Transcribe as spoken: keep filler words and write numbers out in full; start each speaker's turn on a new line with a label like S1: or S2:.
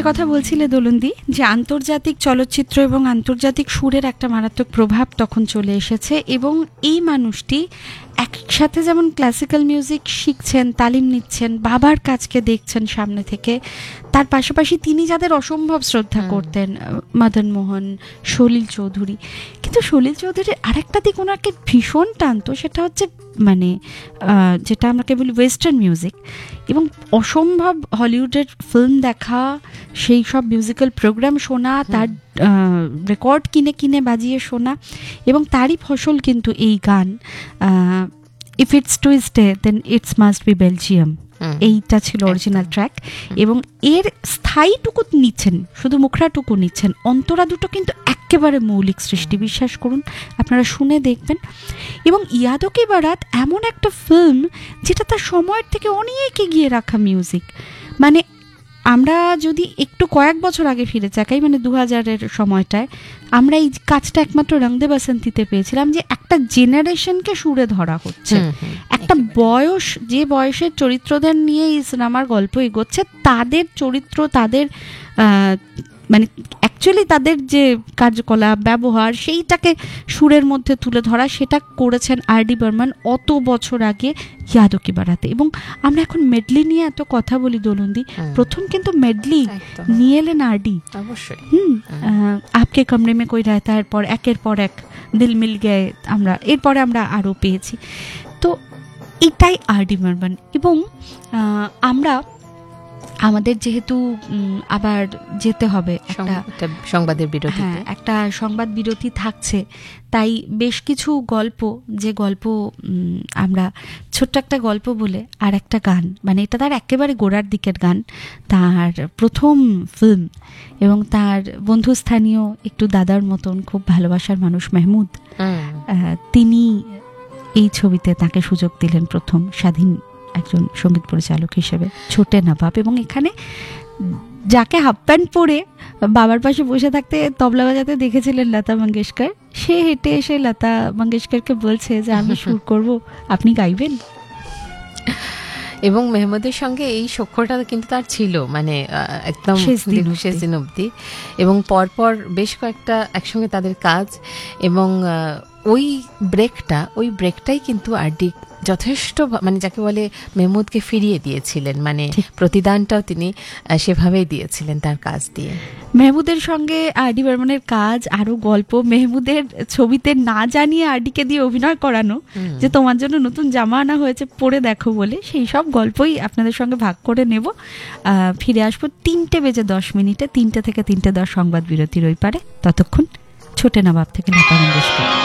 S1: যে কথা বলছিলে দোলনদি, যে আন্তর্জাতিক চলচ্চিত্র এবং আন্তর্জাতিক সুরের একটা মারাত্মক প্রভাব তখন চলে এসেছে, এবং এই মানুষটি একসাথে যেমন ক্লাসিক্যাল মিউজিক শিখছেন, তালিম নিচ্ছেন, বাবার কাজকে দেখছেন সামনে থেকে, তার পাশাপাশি তিনি যাদের অসম্ভব শ্রদ্ধা করতেন, মদন মোহন, সলিল চৌধুরী। কিন্তু সলিল চৌধুরীর আরেকটা দিক ওনাকে ভীষণ টানতো, সেটা হচ্ছে মানে যেটা আমাকে বলি ওয়েস্টার্ন মিউজিক, এবং অসম্ভব হলিউডের ফিল্ম দেখা, সেই সব মিউজিক্যাল প্রোগ্রাম শোনা, তার রেকর্ড কিনে কিনে বাজিয়ে শোনা, এবং তারই ফসল কিন্তু এই গান if it's Tuesday then it's must be Belgium. এইটা ছিল অরিজিনাল ট্র্যাক, এবং এর স্থায়ীটুকু নিচ্ছেন, শুধু মুখরাটুকু নিচ্ছেন, অন্তরা দুটো কিন্তু একেবারে মৌলিক সৃষ্টি, বিশ্বাস করুন, আপনারা শুনে দেখবেন। এবং ইয়াদো কি বারাত এমন একটা ফিল্ম যেটা তার সময়ের থেকে অনেক এগিয়ে রাখা মিউজিক। মানে আমরা যদি একটু কয়েক বছর আগে ফিরে চাকাই, মানে দু হাজারের সময়টায় আমরা এই কাজটা একমাত্র রং দে বাসন্তীতে পেয়েছিলাম, যে একটা জেনারেশনকে সুরে ধরা হচ্ছে, একটা বয়স, যে বয়সের চরিত্রদের নিয়ে এই সিনেমার গল্প এগোচ্ছে, তাদের চরিত্র, তাদের মানে অ্যাকচুয়ালি তাদের যে কার্যকলাপ, ব্যবহার, সেইটাকে সুরের মধ্যে তুলে ধরা, সেটা করেছেন আর ডি বর্মন অত বছর আগে ইয়াদো কি বারাতে। এবং আমরা এখন মেডলি নিয়ে এত কথা বলি দোলনদি, প্রথম কিন্তু মেডলি নিয়ে এলেন আর ডি।
S2: অবশ্যই।
S1: হুম, আপকে কমরে মে কই রায়তা, এরপর একের পর এক দিল মিল গয়ে, আমরা এরপরে আমরা আরও পেয়েছি। তো এটাই আর ডি বর্মন। এবং আমরা আমাদের যেহেতু আবার যেতে হবে একটা
S2: সংবাদের বিরতি,
S1: হ্যাঁ একটা সংবাদ বিরতি থাকছে, তাই বেশ কিছু গল্প, যে গল্প আমরা ছোট্ট একটা গল্প বলে আর একটা গান, মানে এটা তার একেবারে গোড়ার দিকের গান, তার প্রথম ফিল্ম, এবং তার বন্ধুস্থানীয় একটু দাদার মতন খুব ভালোবাসার মানুষ মেহমুদ, তিনি এই ছবিতে তাকে সুযোগ দিলেন প্রথম স্বাধীন একজন সঙ্গীত পরিচালক হিসেবে, ছোটে নবাব। এবং এখানে যাকে হাফ প্যান্ট পরে বাবার পাশে বসে থাকতে তবলা বাজাতে দেখেছিলেন লতা মঙ্গেশকর, সে হেঁটে এসে লতা মঙ্গেশকরকে বলছে যে আমি সুর করব, আপনি গাইবেন।
S2: এবং মেহমুদের সঙ্গে এই সখ্যটা কিন্তু তার ছিল, মানে একদম শেষ দিন অবধি, এবং পরপর বেশ কয়েকটা একসঙ্গে তাদের কাজ। এবং ওই ব্রেকটা ওই ব্রেকটাই কিন্তু আর ডি যথেষ্ট, মানে যাকে বলে মেহমুদকে ফিরিয়ে দিয়েছিলেন, মানে প্রতিদানটাও তিনি সেভাবেই দিয়েছিলেন তার কাজ দিয়ে।
S1: মেহমুদের সঙ্গে আর ডি বর্মনের কাজ, আরো গল্প, মেহমুদের ছবিতে না জানিয়ে আর ডিকে দিয়ে অভিনয় করানো, যে তোমার জন্য নতুন জামা আনা হয়েছে পরে দেখো বলে, সেই সব গল্পই আপনাদের সঙ্গে ভাগ করে নেব। ফিরে আসবো তিনটে বেজে দশ মিনিটে, তিনটে থেকে তিনটে দশ সংবাদ বিরতির ওই পারে। ততক্ষণ ছোটে নবাব থেকে লতা মঙ্গেশকর।